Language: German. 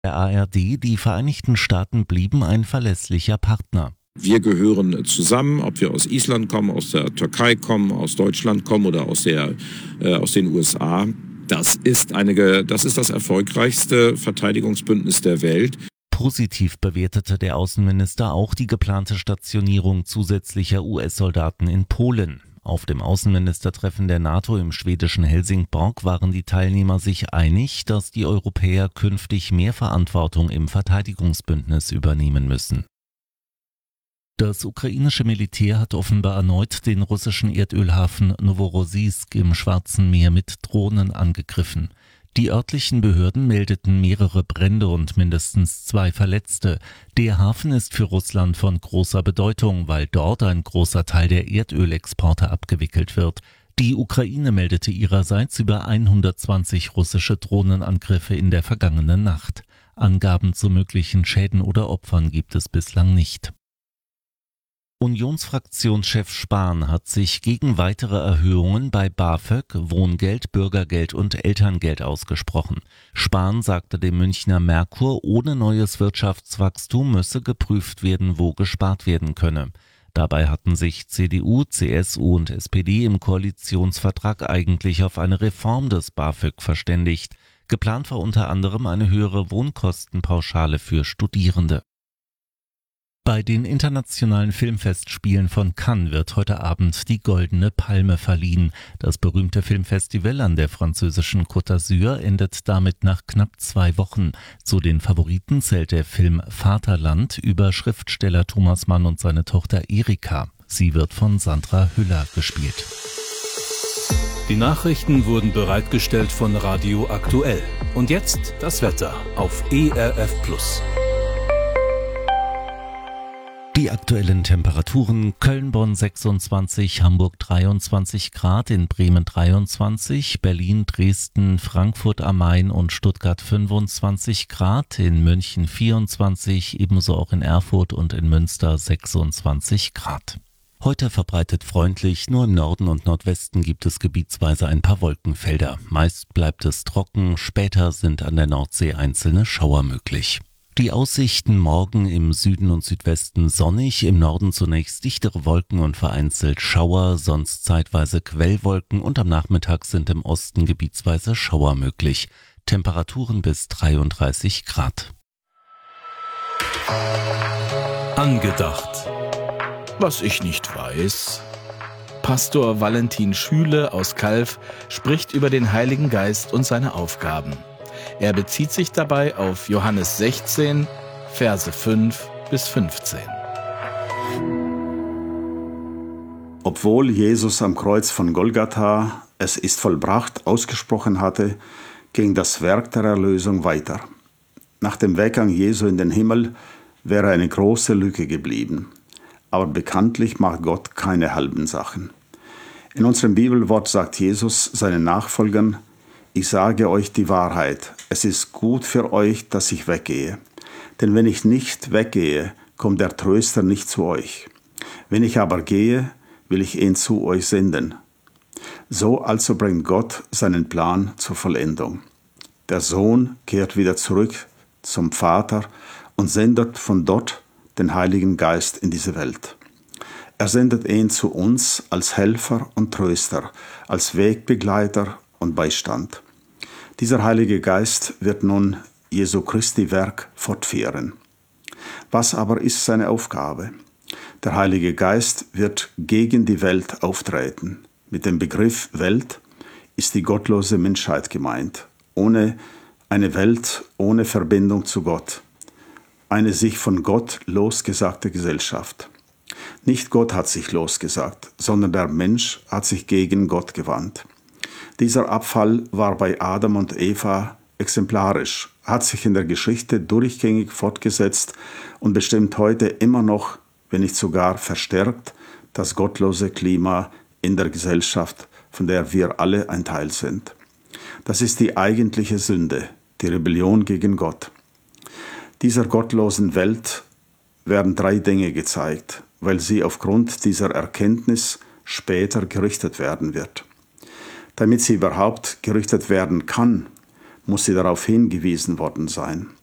Der ARD, die Vereinigten Staaten blieben ein verlässlicher Partner. Wir gehören zusammen, ob wir aus Island kommen, aus der Türkei kommen, aus Deutschland kommen oder aus den USA. Das ist das erfolgreichste Verteidigungsbündnis der Welt. Positiv bewertete der Außenminister auch die geplante Stationierung zusätzlicher US-Soldaten in Polen. Auf dem Außenministertreffen der NATO im schwedischen Helsingborg waren die Teilnehmer sich einig, dass die Europäer künftig mehr Verantwortung im Verteidigungsbündnis übernehmen müssen. Das ukrainische Militär hat offenbar erneut den russischen Erdölhafen Noworossiysk im Schwarzen Meer mit Drohnen angegriffen. Die örtlichen Behörden meldeten mehrere Brände und mindestens 2 Verletzte. Der Hafen ist für Russland von großer Bedeutung, weil dort ein großer Teil der Erdölexporte abgewickelt wird. Die Ukraine meldete ihrerseits über 120 russische Drohnenangriffe in der vergangenen Nacht. Angaben zu möglichen Schäden oder Opfern gibt es bislang nicht. Unionsfraktionschef Spahn hat sich gegen weitere Erhöhungen bei BAföG, Wohngeld, Bürgergeld und Elterngeld ausgesprochen. Spahn sagte dem Münchner Merkur, ohne neues Wirtschaftswachstum müsse geprüft werden, wo gespart werden könne. Dabei hatten sich CDU, CSU und SPD im Koalitionsvertrag eigentlich auf eine Reform des BAföG verständigt. Geplant war unter anderem eine höhere Wohnkostenpauschale für Studierende. Bei den internationalen Filmfestspielen von Cannes wird heute Abend die Goldene Palme verliehen. Das berühmte Filmfestival an der französischen Côte d'Azur endet damit nach knapp 2 Wochen. Zu den Favoriten zählt der Film Vaterland über Schriftsteller Thomas Mann und seine Tochter Erika. Sie wird von Sandra Hüller gespielt. Die Nachrichten wurden bereitgestellt von Radio Aktuell. Und jetzt das Wetter auf ERF+. Die aktuellen Temperaturen: Köln-Bonn 26, Hamburg 23 Grad, in Bremen 23, Berlin, Dresden, Frankfurt am Main und Stuttgart 25 Grad, in München 24, ebenso auch in Erfurt und in Münster 26 Grad. Heute verbreitet freundlich, nur im Norden und Nordwesten gibt es gebietsweise ein paar Wolkenfelder. Meist bleibt es trocken, später sind an der Nordsee einzelne Schauer möglich. Die Aussichten: morgen im Süden und Südwesten sonnig, im Norden zunächst dichtere Wolken und vereinzelt Schauer, sonst zeitweise Quellwolken und am Nachmittag sind im Osten gebietsweise Schauer möglich. Temperaturen bis 33 Grad. Angedacht. Was ich nicht weiß. Pastor Valentin Schüle aus Calw spricht über den Heiligen Geist und seine Aufgaben. Er bezieht sich dabei auf Johannes 16, Verse 5 bis 15. Obwohl Jesus am Kreuz von Golgatha „Es ist vollbracht" ausgesprochen hatte, ging das Werk der Erlösung weiter. Nach dem Weggang Jesu in den Himmel wäre eine große Lücke geblieben. Aber bekanntlich macht Gott keine halben Sachen. In unserem Bibelwort sagt Jesus seinen Nachfolgern: Ich sage euch die Wahrheit, es ist gut für euch, dass ich weggehe. Denn wenn ich nicht weggehe, kommt der Tröster nicht zu euch. Wenn ich aber gehe, will ich ihn zu euch senden. So also bringt Gott seinen Plan zur Vollendung. Der Sohn kehrt wieder zurück zum Vater und sendet von dort den Heiligen Geist in diese Welt. Er sendet ihn zu uns als Helfer und Tröster, als Wegbegleiter und Beistand. Dieser Heilige Geist wird nun Jesu Christi Werk fortführen. Was aber ist seine Aufgabe? Der Heilige Geist wird gegen die Welt auftreten. Mit dem Begriff Welt ist die gottlose Menschheit gemeint. Eine Welt ohne Verbindung zu Gott. Eine sich von Gott losgesagte Gesellschaft. Nicht Gott hat sich losgesagt, sondern der Mensch hat sich gegen Gott gewandt. Dieser Abfall war bei Adam und Eva exemplarisch, hat sich in der Geschichte durchgängig fortgesetzt und bestimmt heute immer noch, wenn nicht sogar verstärkt, das gottlose Klima in der Gesellschaft, von der wir alle ein Teil sind. Das ist die eigentliche Sünde, die Rebellion gegen Gott. Dieser gottlosen Welt werden 3 Dinge gezeigt, weil sie aufgrund dieser Erkenntnis später gerichtet werden wird. Damit sie überhaupt gerichtet werden kann, muss sie darauf hingewiesen worden sein.